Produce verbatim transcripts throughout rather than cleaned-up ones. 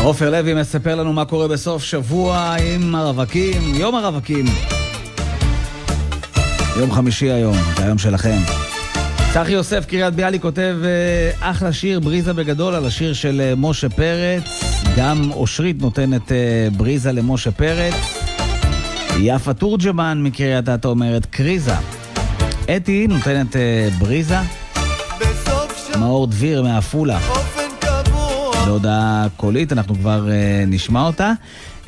עופר לוי מספר לנו מה קורה בסוף שבוע עם הרווקים, יום הרווקים. יום חמישי היום, זה היום שלכם. צחי יוסף קריית ביאלי כותב אחלה שיר, בריזה בגדול, על השיר של משה פרץ. גם אושרית נותנת בריזה למשה פרץ. יפה תורג'מן מקריית אתא אומרת קריזה. אתי נותנת בריזה. מאור דביר מאפולה. להודעה קולית, אנחנו כבר uh, נשמע אותה. Uh,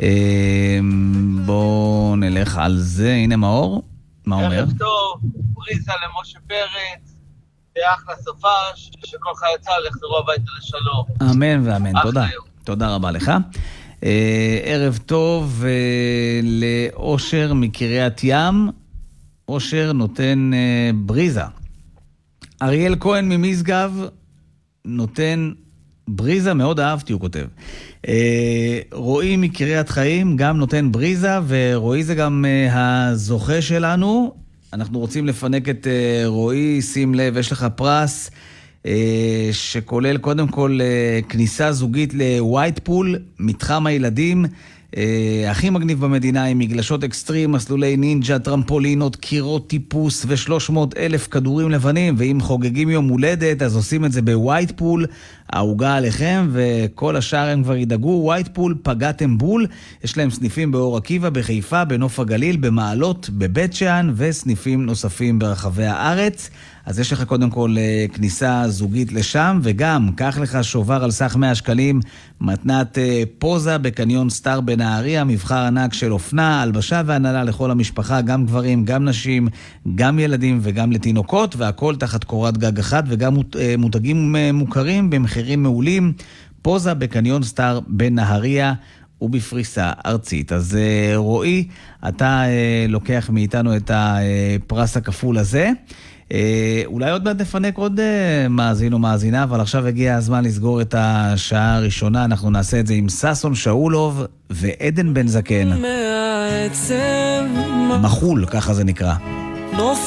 בואו נלך על זה. הנה מאור, מה אומר? ערב טוב, בריזה למשה פרץ, ואחלה סופש, שכל חי צה"ל יחזרו הביתה לשלום. אמן ואמן, תודה. יום. תודה רבה לך. Uh, ערב טוב uh, לאושר מקריית ים. אושר נותן uh, בריזה. אריאל כהן ממשגב נותן בריזה, מאוד אהבתי, הוא כותב. אה, רועי מקריית חיים גם נותן בריזה, ורועי זה גם אה, הזוכה שלנו. אנחנו רוצים לפנק את אה, רועי, שים לב, יש לך פרס, אה, שכולל קודם כל אה, כניסה זוגית לווייט פול, מתחם הילדים, אה, הכי מגניב במדינה, עם מגלשות אקסטרים, מסלולי נינג'ה, טרמפולינות, קירות טיפוס ו-שלוש מאות אלף כדורים לבנים, ואם חוגגים יום הולדת, אז עושים את זה בווייט פול, ההוגה עליכם, וכל השאר הם כבר ידאגו. ווייט פול, פגעתם בול, יש להם סניפים באור עקיבא, בחיפה, בנוף הגליל, במעלות, בבית שאן, וסניפים נוספים ברחבי הארץ. אז יש לך קודם כל כניסה זוגית לשם, וגם, קח לך שובר על סך מאה שקלים, מתנת פוזה בקניון סטאר בנהריה, מבחר ענק של אופנה, הלבשה והנהלה לכל המשפחה, גם גברים, גם נשים, גם ילדים וגם לתינוקות, והכל תחת קורת גג אחת, וגם מותגים מוכרים במחירים מעולים. פוזה בקניון סטאר בנהריה ובפריסה ארצית. אז רועי, אתה לוקח מאיתנו את הפרס הכפול הזה. אולי עוד מעט נפנק עוד מאזין או מאזינה, אבל עכשיו הגיע הזמן לסגור את השעה הראשונה. אנחנו נעשה את זה עם ססון שאולוב ועדן בן זקן. מחול, ככה זה נקרא.